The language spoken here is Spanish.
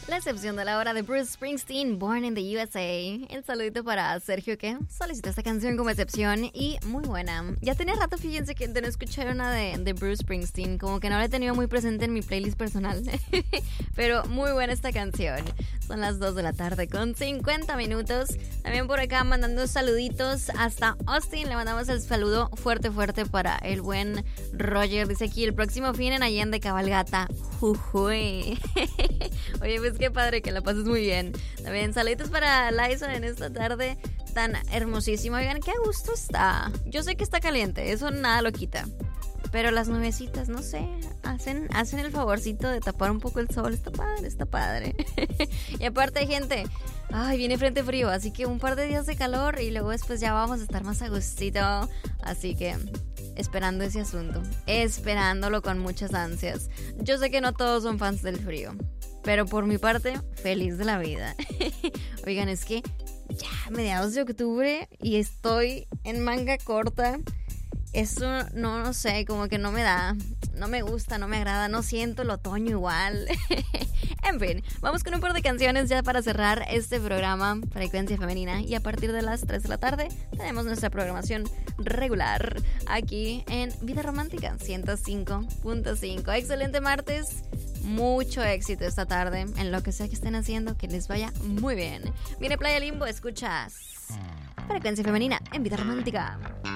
La excepción de la hora de Bruce Springsteen, Born in the USA. El saludito para Sergio, que solicitó esta canción como excepción y muy buena. Ya tenía rato, fíjense, que no escuché una de Bruce Springsteen, como que no la he tenido muy presente en mi playlist personal. Pero muy buena esta canción. Son las 2 de la tarde con 50 minutos. También por acá mandando saluditos hasta Austin. Le mandamos el saludo fuerte para el buen Roger. Dice aquí, el próximo fin en Allende Cabalgata. Jujuy. Oye, pues qué padre, que la pases muy bien. También saluditos para Lyson en esta tarde tan hermosísima. Oigan, qué a gusto está. Yo sé que está caliente, eso nada lo quita. Pero las nubecitas, no sé, hacen el favorcito de tapar un poco el sol. Está padre. Y aparte, gente, viene frente frío, así que un par de días de calor y luego después ya vamos a estar más a gustito. Así que esperando ese asunto, esperándolo con muchas ansias. Yo sé que no todos son fans del frío, pero por mi parte, feliz de la vida. Oigan, es que ya mediados de octubre y estoy en manga corta. Eso no sé, como que no me gusta, no me agrada, no siento el otoño igual. En fin, vamos con un par de canciones ya para cerrar este programa Frecuencia Femenina. Y a partir de las 3 de la tarde tenemos nuestra programación regular aquí en Vida Romántica 105.5. Excelente martes, mucho éxito esta tarde en lo que sea que estén haciendo, que les vaya muy bien. Viene Playa Limbo, escuchas Frecuencia Femenina en Vida Romántica.